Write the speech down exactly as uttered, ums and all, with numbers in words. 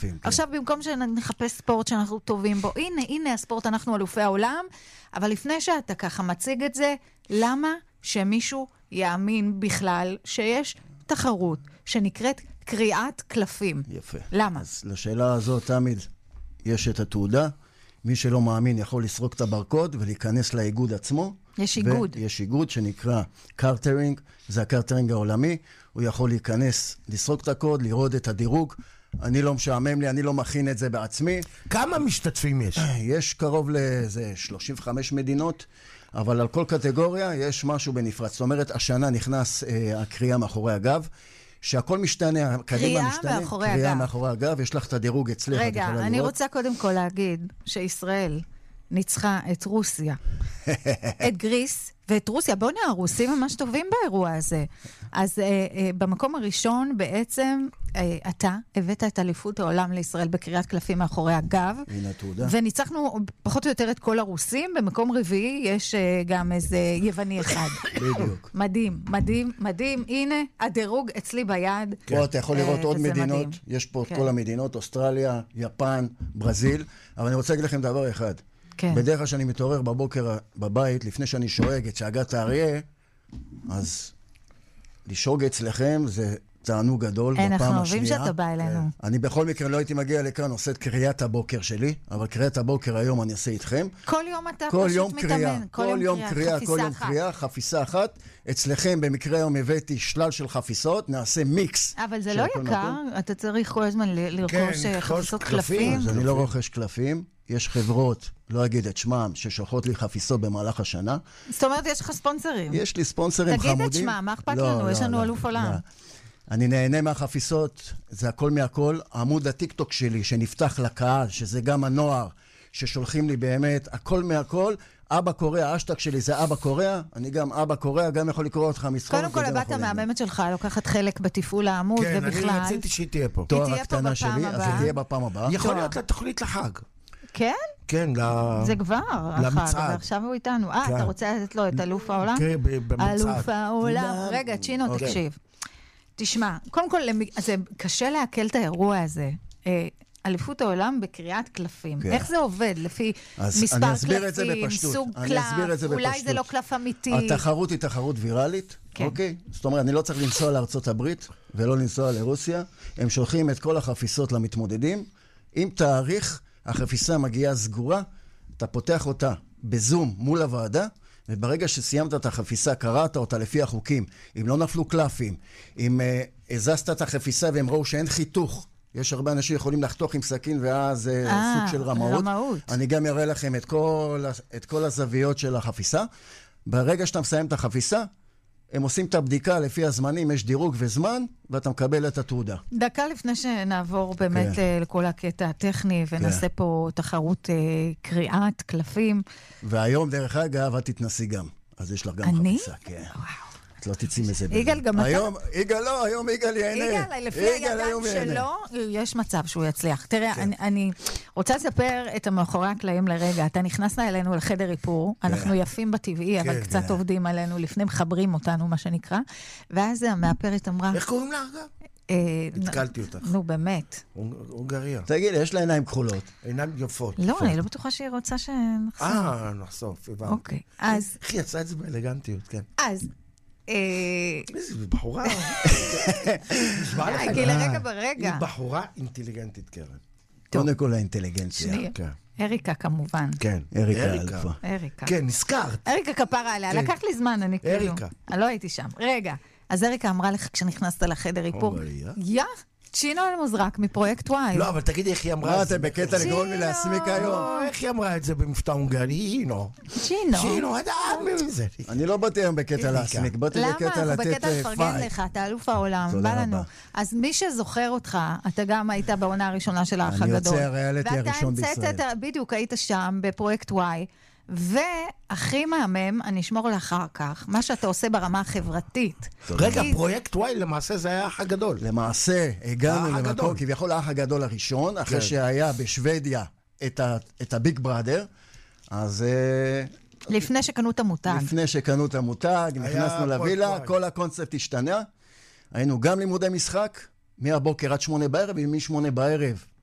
קלפים, כן. עכשיו, במקום שנחפש ספורט שאנחנו טובים בו, הנה, הנה הספורט, אנחנו אלופי העולם, אבל לפני שאתה ככה מציג את זה, למה שמישהו יאמין בכלל שיש תחרות שנקראת קריאת קלפים? יפה. למה? אז לשאלה הזאת תמיד יש את התעודה, מי שלא מאמין יכול לסרוק את הברקוד ולהיכנס לאיגוד עצמו. יש איגוד. יש איגוד שנקרא קארטרינג, זה הקארטרינג העולמי, הוא יכול להיכנס, לסרוק את הקוד, לראות את הדירוג. אני לא משעמם לי, אני לא מכין את זה בעצמי. כמה משתתפים יש? יש קרוב לזה שלושים וחמש מדינות, אבל על כל קטגוריה יש משהו בנפרד. זאת אומרת, השנה נכנס אה, הקריאה מאחורי הגב, שהכל משתנה, קדימה משתנה. קריאה מאחורי הגב. קריאה מאחורי הגב, יש לך את הדירוג אצלך. רגע, אני לראות. רוצה קודם כל להגיד שישראל ניצחה את רוסיה, את גריס ואת רוסיה. בואו נראה, הרוסים ממש טובים באירוע הזה. אז אה, אה, במקום הראשון בעצם אה, אתה הבאת את אליפות העולם לישראל בקריאת קלפים מאחורי הגב. הנה תעודה. וניצחנו פחות או יותר את כל הרוסים. במקום רביעי יש אה, גם איזה יווני אחד. בדיוק. מדהים, מדהים, מדהים. הנה הדירוג אצלי ביד. פה אתה יכול לראות אה, עוד וזה מדינות. מדהים. יש פה כן. את כל המדינות, אוסטרליה, יפן, ברזיל. אבל אני רוצה להגיד לכם דבר אחד. כן. בדרך כלל שאני מתעורר בבוקר בבית, לפני שאני שואג את שאגת האריה, אז לשאוג אצלכם זה תענוג גדול בפעם השנייה. אנחנו אוהבים שאתה בא אלינו. אני בכל מקרה לא הייתי מגיע לכאן, עושה את קריאת הבוקר שלי, אבל קריאת הבוקר היום אני אעשה איתכם. כל יום אתה כל פשוט יום מתאמן. קריאה, כל יום קריאה, כל יום אחת. קריאה, חפיסה אחת. אצלכם במקרה היום הבאתי שלל של חפיסות, נעשה מיקס. אבל זה של לא הכל יקר, מהכל. אתה צריך כל הזמן ל- לרכוש כן, אה, לרכוש חפיסות קלפים. קלפים. אז אני לא רוכש קלפים. יש חברות, לא אגיד את שמם, ששולחות לי חפיסות במהלך השנה. זאת אומרת, יש לך ספונסרים. יש לי ספונסרים תגיד את חמודים. שמם, מה אכפת לא, לנו? יש לא, לנו לא, אלוף עולם. לא. אני נהנה מהחפיסות, זה הכל מהכל. עמוד הטיקטוק שלי שנפתח לקהל, שזה גם הנוער, ששולחים לי באמת, הכל מהכל. אבא קורא, האשטג שלי זה אבא קורא, אני גם אבא קורא, גם יכול לקרוא אותך מסחור. קודם כל, הבת המאממת שלך לוקחת חלק בתפעול העמוד, כן, ובכלל. אני רציתי שהיא תהיה פה. תואר תהיה פה הקטנה בפעם שלי, אז הבאה. זה תהיה בפעם הבאה. יכול להיות לתוכנית לחג. כן? כן, ל... זה כבר, החג, למצעד. ועכשיו הוא איתנו. אה, כן. אתה רוצה לתת לו את אלוף העולם? כן, ב- במצעד. אלוף העולם. רגע, צ'ינו, אוקיי. תקשיב. תשמע, קודם כל, למ- זה קשה לעכל את האירוע הזה. אה, אליפות העולם בקריאת קלפים. כן. איך זה עובד? לפי אז מספר אני אסביר את זה קלפים, בפשטות. סוג אני קלף, אסביר את זה אולי בפשטות. זה לא קלף אמיתי. התחרות היא תחרות ויראלית, כן. אוקיי? זאת אומרת, אני לא צריך לנסוע לארצות הברית ולא לנסוע לרוסיה. הם שולחים את כל החפיסות למתמודדים. עם תאריך, החפיסה מגיעה סגורה, אתה פותח אותה בזום מול הוועדה, וברגע שסיימת את החפיסה, קראת אותה לפי החוקים, אם לא נפלו קלפים, אם uh, הזזת את החפיסה והם ראו שאין חיתוך, יש הרבה אנשים יכולים לחתוך עם סכין, ואז זה אה, סוג של רמאות. רמאות. אני גם אראה לכם את כל, את כל הזוויות של החפיסה. ברגע שאתה מסיים את החפיסה, הם עושים את הבדיקה לפי הזמנים, יש דירוג וזמן, ואתה מקבל את התעודה. דקה לפני שנעבור באמת כן. אה, לכל הקטע הטכני, ונעשה פה תחרות אה, קריאת קלפים. והיום, דרך אגב, את תתנסי גם. אז יש לך גם אני? חפיסה. כן. וואו. את לא תצאי מזה. בזה. יגאל, גם אתה? היום, יגאל לא, היום יגאל יענה. יגאל, לפי יגאל הידיים היום יענה. שלו, יש מצב שהוא יצליח. תראה, אני, אני רוצה לספר את המאחורי הקלעים לרגע. אתה נכנסת אלינו לחדר איפור, אנחנו יפים בטבעי, אבל כן, קצת כן. עובדים עלינו, לפני מחברים אותנו, מה שנקרא. ואז המאפרת אמרה... איך קוראים לה אגב? אה, התקלתי אותך. נו, באמת. הונגריה. תגיד, יש לה עיניים כחולות. אינן יפות. לא, יפות. אני לא בטוחה שהיא רוצה שנחזור. אה, נחשוף, הבנתי. אוקיי, אז... איך היא יצאה את זה באלגנטיות, כן. אז... אה, איזה בחורה. נשמע לך. כי לרגע ברגע. היא בחורה אינטליגנטית, קרן. קודם כל האינטליגנציה. שנייה. כן. אריקה כמובן. כן. אריקה אלפה. אריקה. כן, נזכרת. אריקה כפרה עליה, כן. לקח לי זמן, אני כאילו... אריקה. אני לא הייתי שם. רגע, אז אריקה אמרה לך כשנכנסת לחדר איפור, אוי, אה? יא, צ'ינו אלמוזרק מפרויקט וואי. לא, אבל תגידי איך היא אמרה מה, את זה. אתם בקטע לגרום לי להסמיק היום? לא, איך היא אמרה את זה במבטא הונגרי? הינו. צ'ינו. שינו, עד מזה. אני לא באתי היום בקטע להסמיק, באתי למה? בקטע אנחנו לתת בקטע לפרגן פייט. לך, אתה אלוף העולם, תודה בא לנו. רבה. אז מי שזוכר אותך, אתה גם היית בעונה הראשונה של האח אני הגדול. יוצא הריאליטי הראשון ואתה המצאת, בישראל. את- בדיוק, היית שם בפרויקט וואי, והכי מהמם, אני אשמור לאחר כך, מה שאתה עושה ברמה החברתית. רגע, כי- פרויקט וואי למעשה זה היה האח הגדול. למעשה, הגענו האח למקום, הגדול. כביכול האח הגדול הראשון, אחרי כן. שהיה בשוודיה את ה- את הביג בראדר, אז אה, לפני שקנו את המותג. לפני שקנו את המותג, נכנסנו פרויקט לווילה, וואי. כל הקונספט השתנה. היינו גם לימודי משחק, מהבוקר עד שמונה בערב, ומשמונה בערב